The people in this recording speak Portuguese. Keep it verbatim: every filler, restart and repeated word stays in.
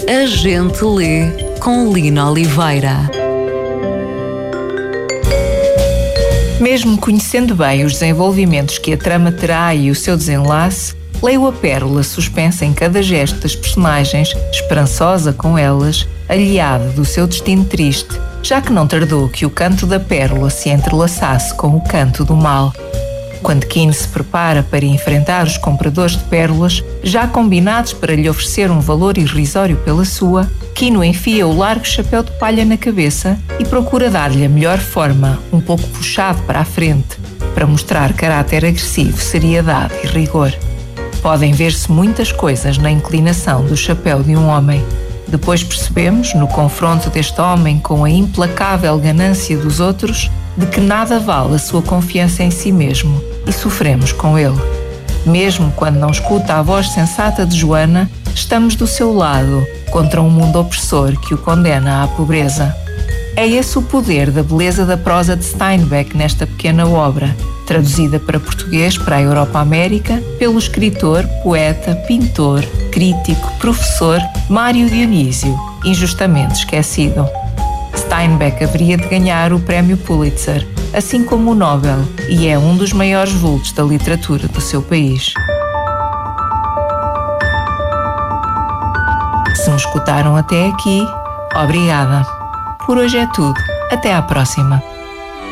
A Gente Lê, com Lina Oliveira. Mesmo conhecendo bem os desenvolvimentos que a trama terá e o seu desenlace, leio a pérola suspensa em cada gesto das personagens, esperançosa com elas, aliada do seu destino triste, já que não tardou que o canto da pérola se entrelaçasse com o canto do mal. Quando Quinn se prepara para enfrentar os compradores de pérolas, já combinados para lhe oferecer um valor irrisório pela sua, Quinn enfia o largo chapéu de palha na cabeça e procura dar-lhe a melhor forma, um pouco puxado para a frente, para mostrar caráter agressivo, seriedade e rigor. Podem ver-se muitas coisas na inclinação do chapéu de um homem. Depois percebemos, no confronto deste homem com a implacável ganância dos outros, de que nada vale a sua confiança em si mesmo, e sofremos com ele. Mesmo quando não escuta a voz sensata de Joana, estamos do seu lado, contra um mundo opressor que o condena à pobreza. É esse o poder da beleza da prosa de Steinbeck nesta pequena obra, traduzida para português para a Europa-América pelo escritor, poeta, pintor, crítico, professor Mário Dionísio, injustamente esquecido. Steinbeck haveria de ganhar o prémio Pulitzer, assim como o Nobel, e é um dos maiores vultos da literatura do seu país. Se me escutaram até aqui, obrigada. Por hoje é tudo. Até à próxima.